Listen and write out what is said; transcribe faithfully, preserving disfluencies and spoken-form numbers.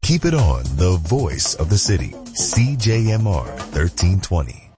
Keep it on the voice of the city, C J M R thirteen twenty.